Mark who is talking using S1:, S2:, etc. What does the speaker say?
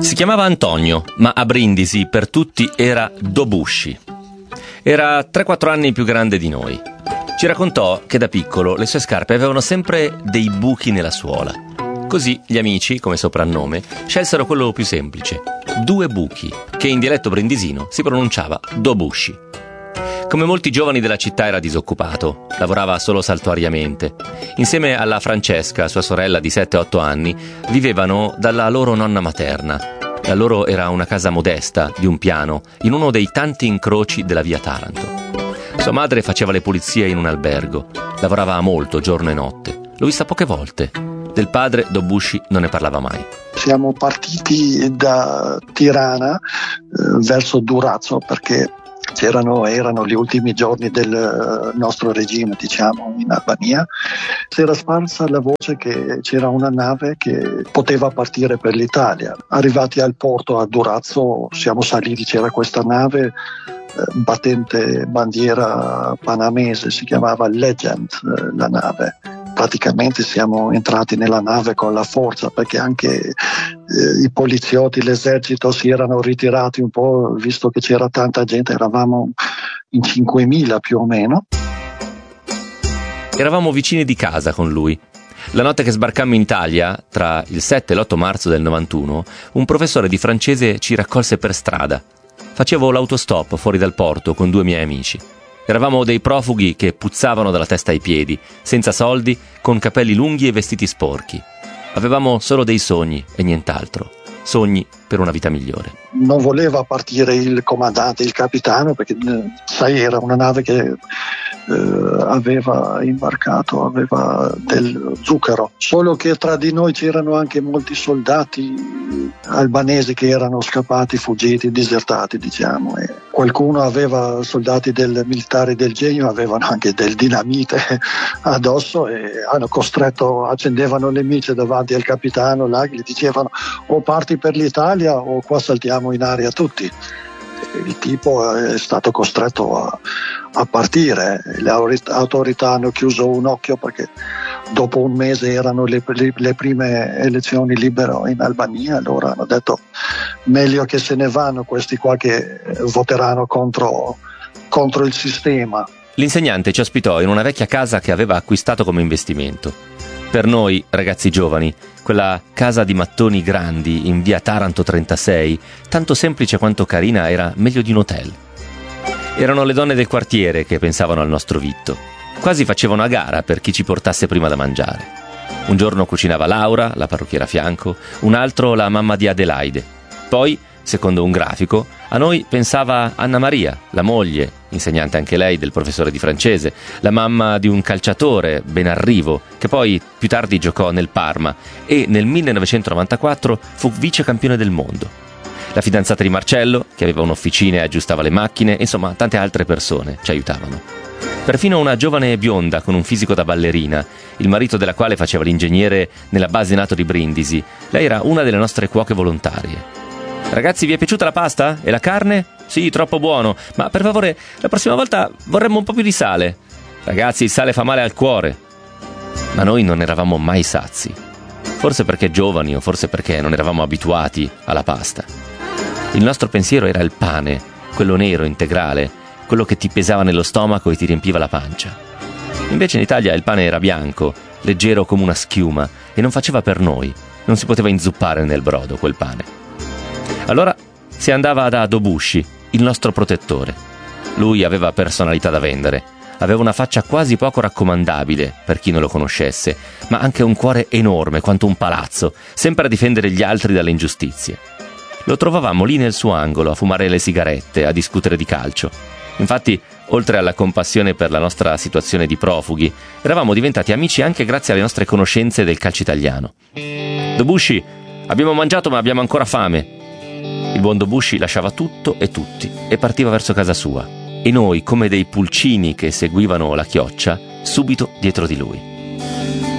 S1: Si chiamava Antonio, ma a Brindisi per tutti era Dobushi. Era 3-4 anni più grande di noi. Ci raccontò che da piccolo le sue scarpe avevano sempre dei buchi nella suola. Così gli amici, come soprannome, scelsero quello più semplice: 2 buchi, che in dialetto brindisino si pronunciava Dobushi. Come molti giovani della città era disoccupato, lavorava solo saltuariamente. Insieme alla Francesca, sua sorella di 7-8 anni, vivevano dalla loro nonna materna. La loro era una casa modesta, di un piano, in uno dei tanti incroci della via Taranto. Sua madre faceva le pulizie in un albergo, lavorava molto giorno e notte. L'ho vista poche volte. Del padre Dobushi non ne parlava mai.
S2: Siamo partiti da Tirana verso Durazzo perché erano gli ultimi giorni del nostro regime, diciamo, in Albania. Si era sparsa la voce che c'era una nave che poteva partire per l'Italia. Arrivati al porto a Durazzo siamo saliti, c'era questa nave battente bandiera panamese, si chiamava Legend la nave. Praticamente siamo entrati nella nave con la forza perché anche i poliziotti, l'esercito si erano ritirati un po', visto che c'era tanta gente, eravamo in 5.000 più o meno.
S1: Eravamo vicini di casa con lui. La notte che sbarcammo in Italia, tra il 7 e l'8 marzo del 91, un professore di francese ci raccolse per strada. Facevo l'autostop fuori dal porto con 2 miei amici. Eravamo dei profughi che puzzavano dalla testa ai piedi, senza soldi, con capelli lunghi e vestiti sporchi. Avevamo solo dei sogni e nient'altro. Sogni per una vita migliore.
S2: Non voleva partire il comandante, il capitano, perché sai, era una nave che aveva imbarcato, aveva del zucchero. Solo che tra di noi c'erano anche molti soldati albanesi che erano scappati, fuggiti, disertati, diciamo. E qualcuno aveva, soldati del militare del genio, avevano anche del dinamite addosso e hanno costretto, accendevano le mice davanti al capitano, là gli dicevano: o parti per l'Italia o qua saltiamo in aria tutti. Il tipo è stato costretto a partire. Le autorità hanno chiuso un occhio perché dopo un mese erano le prime elezioni libere in Albania. Allora hanno detto: meglio che se ne vanno questi qua che voteranno contro il sistema.
S1: L'insegnante ci ospitò in una vecchia casa che aveva acquistato come investimento. Per noi, ragazzi giovani, quella casa di mattoni grandi in via Taranto 36, tanto semplice quanto carina, era meglio di un hotel. Erano le donne del quartiere che pensavano al nostro vitto. Quasi facevano a gara per chi ci portasse prima da mangiare. Un giorno cucinava Laura, la parrucchiera a fianco, un altro la mamma di Adelaide. Poi, secondo un grafico, a noi pensava Anna Maria, la moglie, insegnante anche lei del professore di francese, la mamma di un calciatore, Benarrivo, che poi più tardi giocò nel Parma e nel 1994 fu vice campione del mondo. La fidanzata di Marcello, che aveva un'officina e aggiustava le macchine, insomma tante altre persone ci aiutavano. Perfino una giovane bionda con un fisico da ballerina, il marito della quale faceva l'ingegnere nella base NATO di Brindisi. Lei era una delle nostre cuoche volontarie. Ragazzi, vi è piaciuta la pasta? E la carne? Sì, troppo buono, ma per favore, la prossima volta vorremmo un po' più di sale. Ragazzi, il sale fa male al cuore. Ma noi non eravamo mai sazi. Forse perché giovani o forse perché non eravamo abituati alla pasta. Il nostro pensiero era il pane, quello nero, integrale, quello che ti pesava nello stomaco e ti riempiva la pancia. Invece in Italia il pane era bianco, leggero come una schiuma e non faceva per noi. Non si poteva inzuppare nel brodo quel pane. Allora si andava da Dobushi, il nostro protettore. Lui aveva personalità da vendere, aveva una faccia quasi poco raccomandabile per chi non lo conoscesse, ma anche un cuore enorme quanto un palazzo, sempre a difendere gli altri dalle ingiustizie. Lo trovavamo lì nel suo angolo a fumare le sigarette, a discutere di calcio. Infatti, oltre alla compassione per la nostra situazione di profughi, eravamo diventati amici anche grazie alle nostre conoscenze del calcio italiano. Dobushi, abbiamo mangiato ma abbiamo ancora fame. Il buon Dobushi lasciava tutto e tutti e partiva verso casa sua. E noi, come dei pulcini che seguivano la chioccia, subito dietro di lui.